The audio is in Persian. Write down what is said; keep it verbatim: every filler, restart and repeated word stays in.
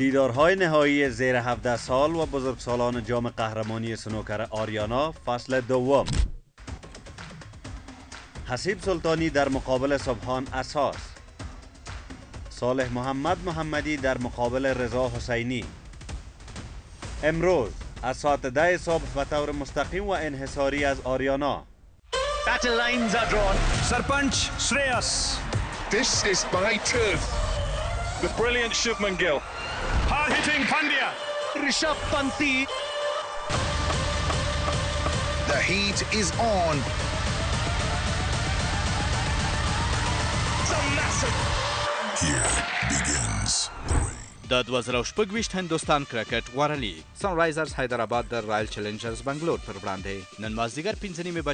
دیدارهای نهایی زیر هفده سال و بزرگسالان جام قهرمانی سنوکر آریانا فصل دوم. حسیب سلطانی در مقابل سبحان اساس، صالح محمد محمدی در مقابل رضا حسینی. امروز از ساعت ده صبح به طور مستقیم و انحصاری از آریانا. Battle lines are drawn. Sarpanch Shreyas. This is my turf. The brilliant Shubman Gill. Hard-hitting Pandya. Rishabh Panti. The heat is on. It's a massive. Here begins the rain. د دوه زره او شپږ ویشت هندوستان کرکټ غوره لیګ سن رایزرز حیدرآباد د رایل چلنجرز بنگلور پر وړاندې نن مازدیګر پنځه نیمې